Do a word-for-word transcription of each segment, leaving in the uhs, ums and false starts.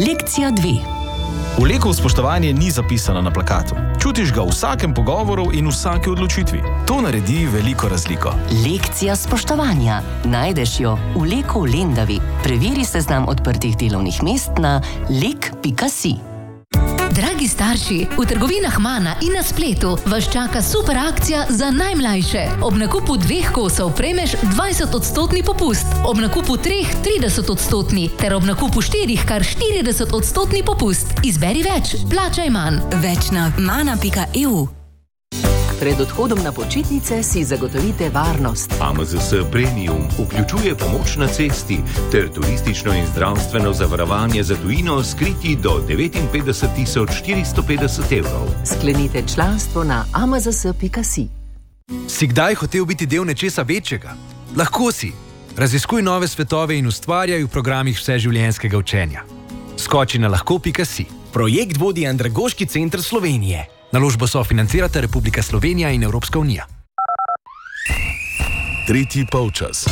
Lekcija dve. V Leku spoštovanje ni zapisano na plakatu. Čutiš ga v vsakem pogovoru in vsaki odločitvi. To naredi veliko razliko. Lekcija spoštovanja. Najdeš jo v Leku v Lendavi. Preveri seznam odprtih delovnih mest na lek pika si. Dragi starši, v trgovinah Mana in na spletu vas čaka super akcija za najmlajše. Ob nakupu dveh kosov prejmeš dvajset odstotni popust, ob nakupu treh trideset odstotni, ter ob nakupu štirih kar štirideset odstotni popust. Izberi več, plačaj manj. Več na mana pika e u. Pred odhodom na počitnice si zagotovite varnost. A M Z S Premium vključuje pomoč na cesti ter turistično in zdravstveno zavarovanje za tujino s kriti do devetinpetdeset tisoč štiristo petdeset evrov. Sklenite članstvo na a m z s pika si. Si kdaj hotel biti del nečesa večjega? Lahko si. Raziskuj nove svetove in ustvarjaj v programih vseživljenjskega učenja. Skoči na lahko pika si. Projekt vodi Andragoški center Slovenije. Naložbo sofinancirata Republika Slovenija in Evropska unija. Tretji polčas.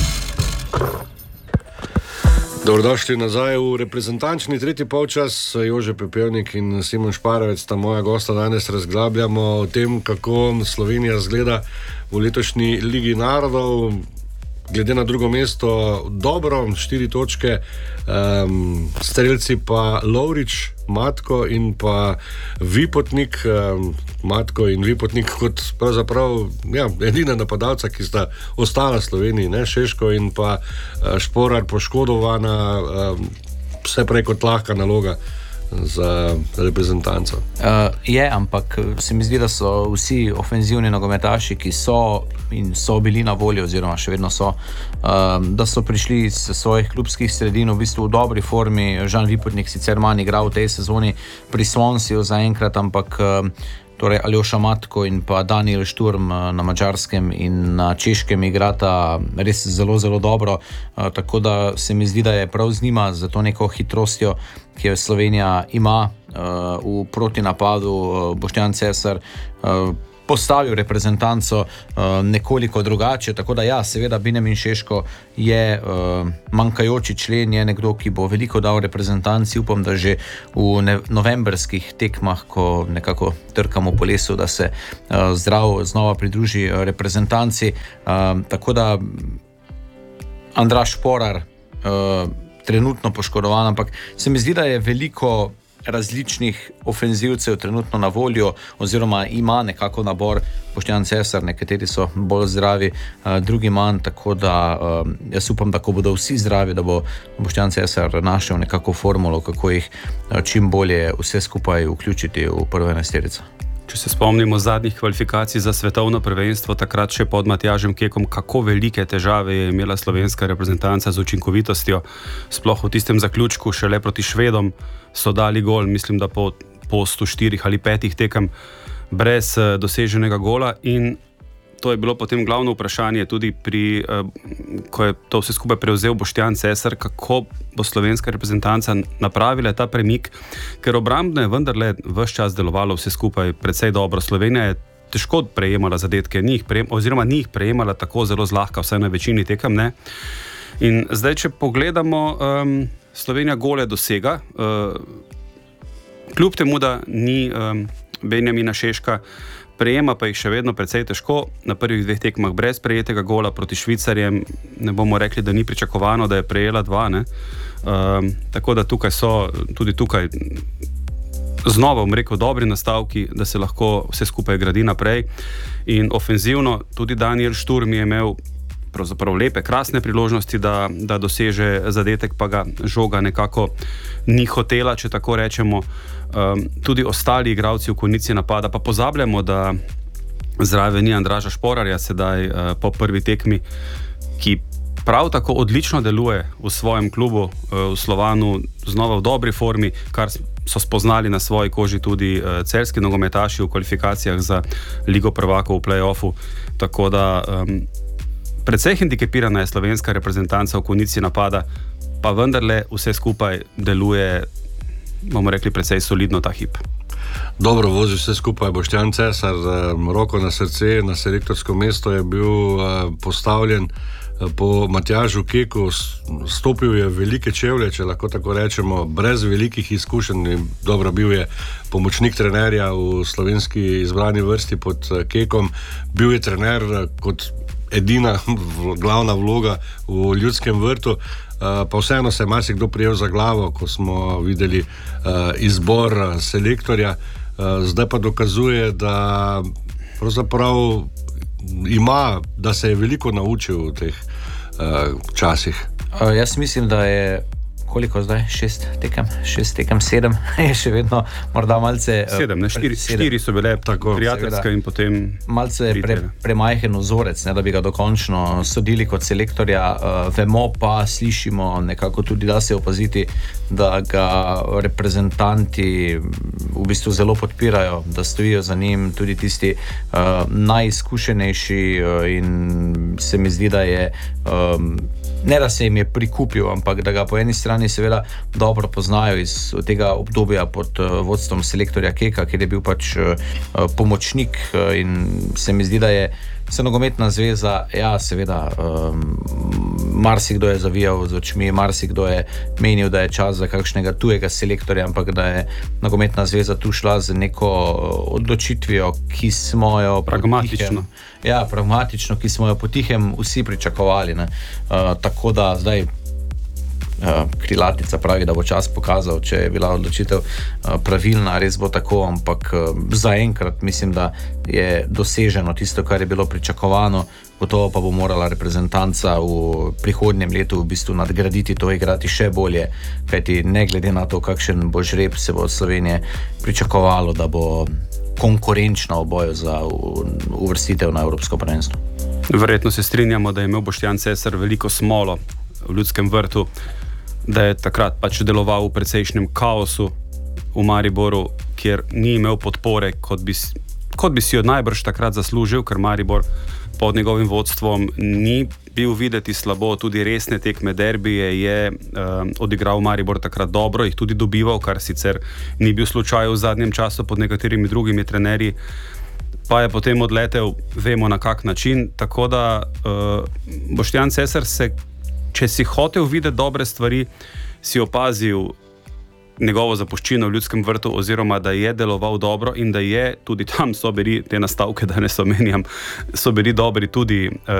Dobrodošli nazaj v reprezentančni tretji polčas. Jože Pepelnik in Simon Šparovec sta moja gosta. Danes razglabljamo o tem, kako Slovenija zgleda v letošnji Ligi narodov. Glede na drugo mesto dobro, štiri točke, um, strelci pa Lovrič, Matko in pa Vipotnik. Um, Matko in Vipotnik kot pravzaprav ja, edina napadalca, ki sta ostala Sloveniji, ne? Šeško in pa uh, Šporar poškodovana, um, vse prej kot lahka naloga za reprezentanco. Uh, je, ampak se mi zdi, da so vsi ofenzivni nogometaši, ki so in so bili na voljo, oziroma še vedno so, um, da so prišli iz svojih klubskih sredin v bistvu v dobri formi. Žan Vipotnik sicer manj igral v tej sezoni pri Swansea zaenkrat, ampak um, torej Aljoša Matko in pa Daniel Šturm na Madžarskem in na Češkem igrata res zelo, zelo dobro. Uh, tako da se mi zdi, da je prav z njima, za to neko hitrostjo, ki jo Slovenija ima uh, v protinapadu, uh, Boštjan Cesar uh, postavil reprezentanco uh, nekoliko drugače, tako da ja, seveda Benjamin Šeško je uh, manjkajoči člen, je nekdo, ki bo veliko dal reprezentanci. Upam, da že v ne- novemberskih tekmah, ko nekako trkamo po lesu, da se uh, zdrav znova pridruži uh, reprezentanci. Uh, tako da Andraž Šporar uh, trenutno poškodovan, ampak se mi zdi, da je veliko različnih ofenzivcev trenutno na voljo, oziroma ima nekako nabor. Boštjan Cesar, nekateri so bolj zdravi, drugi manj, tako da jaz upam, da ko bodo vsi zdravi, da bo Boštjan Cesar našel nekako formulo, kako jih čim bolje vse skupaj vključiti v prvo enajsterico. Če se spomnimo zadnjih kvalifikacij za svetovno prvenstvo, takrat še pod Matjažem Kekom, kako velike težave je imela slovenska reprezentanca z učinkovitostjo, sploh v tistem zaključku, šele proti Švedom so dali gol, mislim, da po postu štirih ali petih tekem brez uh, doseženega gola, in to je bilo potem glavno vprašanje tudi pri, uh, ko je to vse skupaj prevzel Boštjan Cesar, kako bo slovenska reprezentanca napravila ta premik, ker obrambno je vendarle ves čas delovalo vse skupaj precej dobro. Slovenija je težko prejemala zadetke, ni jih prejem, oziroma ni jih prejemala tako zelo zlahka, vsaj na večini tekem, ne. In zdaj, če pogledamo, um, Slovenija gole dosega, uh, kljub temu, da ni um, Benjamina Šeška, prejema pa jih še vedno precej težko. Na prvih dveh tekmah brez prejetega gola proti Švicarjem, ne bomo rekli, da ni pričakovano, da je prejela dva, ne. Um, tako da tukaj so, tudi tukaj znova, bom rekel, dobri nastavki, da se lahko vse skupaj gradi naprej. In ofenzivno tudi Daniel Šturm je imel pravzaprav lepe, krasne priložnosti, da, da doseže zadetek, pa ga žoga nekako ni hotela, če tako rečemo. Um, tudi ostali igralci v konici napada, pa pozabljamo, da zraven ni Andraža Šporarja sedaj uh, po prvi tekmi, ki prav tako odlično deluje v svojem klubu, uh, v Slovanu, znova v dobri formi, kar so spoznali na svoji koži tudi uh, celjski nogometaši v kvalifikacijah za Ligo prvakov v play-offu. Tako da um, precej hendikepirana je slovenska reprezentanca v konici napada, pa vendarle vse skupaj deluje, bomo rekli, precej solidno ta hip. Dobro vozi vse skupaj Boštjan Cesar, roko na srce, na selektorsko mesto je bil postavljen po Matjažu Keku stopil je velike čevlje, če lahko tako rečemo, brez velikih izkušenj. Dobro, bil je pomočnik trenerja v slovenski izbrani vrsti pod Kekom, bil je trener kot edina glavna vloga v Ljudskem vrtu, pa vseeno se je marsikdo prijel za glavo, ko smo videli izbor selektorja. Zdaj pa dokazuje, da pravzaprav ima, da se je veliko naučil v teh uh, časih. Uh, jaz mislim, da je koliko zdaj? Šest tekem, šest tekem, sedem, je še vedno morda malce... Uh, sedem, ne, štiri, sedem. štiri so bile tako prijateljske in potem... Malce pre, premajhen vzorec, ne, da bi ga dokončno sodili kot selektorja. Uh, vemo pa, slišimo nekako tudi, da se opaziti, da ga reprezentanti v bistvu zelo podpirajo, da stojijo za njim tudi tisti uh, najizkušenejši uh, in se mi zdi, da je um, ne da se jim je prikupil, ampak da ga po eni strani seveda dobro poznajo iz tega obdobja pod uh, vodstvom selektorja Keka, kjer je bil pač uh, pomočnik uh, in se mi zdi, da je se nogometna zveza, ja, seveda, um, marsikdo je zavijal z očmi, marsikdo je menil, da je čas za kakšnega tujega selektorja, ampak da je nogometna zveza tu šla z neko odločitvijo, ki smo jo pragmatično. Potihem, ja, pragmatično, ki smo jo potihem vsi pričakovali. Ne? Uh, tako da zdaj krilatica pravi, da bo čas pokazal, če je bila odločitev pravilna, res bo tako, ampak zaenkrat mislim, da je doseženo tisto, kar je bilo pričakovano, gotovo pa bo morala reprezentanca v prihodnjem letu v bistvu nadgraditi to, igrati še bolje, kajti ne glede na to, kakšen bo žreb, se bo od Slovenije pričakovalo, da bo konkurenčna v boju za uvrstitev na Evropsko prvenstvo. Verjetno se strinjamo, da je imel Boštjan Cesar veliko smolo v Ljudskem vrtu, da je takrat pač deloval v precejšnjem kaosu v Mariboru, kjer ni imel podpore, kot bi, kot bi si jo najbrž takrat zaslužil, ker Maribor pod njegovim vodstvom ni bil videti slabo, tudi resne tekme derbije je um, odigral Maribor takrat dobro, jih tudi dobival, kar sicer ni bil slučaj v zadnjem času pod nekaterimi drugimi trenerji, pa je potem odletel, vemo na kak način, tako da uh, Boštjan Cesar se, če si hotel videti dobre stvari, si opazil njegovo zapuščino v Ljudskem vrtu oziroma da je deloval dobro in da je tudi tam so bili te nastavke, da ne so menjam, so bili dobri tudi uh,